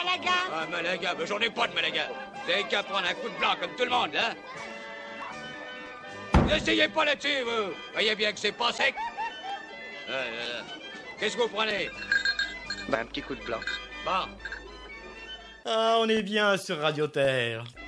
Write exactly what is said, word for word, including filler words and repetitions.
Malaga? Ah, Malaga, ben, j'en ai pas de Malaga. Vous avez qu'à prendre un coup de blanc comme tout le monde, hein? N'essayez pas là-dessus, vous. Voyez bien que c'est pas sec. Euh, euh, Qu'est-ce que vous prenez? Bah, un petit coup de blanc. Bon. Ah, on est bien sur Radio Terre.